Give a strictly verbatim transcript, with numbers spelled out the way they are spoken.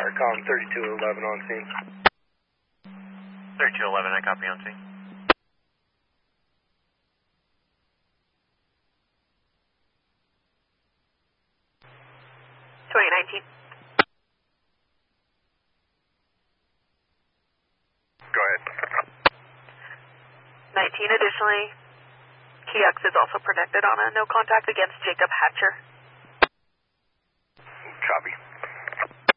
STARCOM thirty-two eleven on scene. thirty-two eleven, I copy on scene. twenty nineteen. Go ahead. nineteen additionally, Key X is also protected on a no contact against Jacob Hatcher. Copy.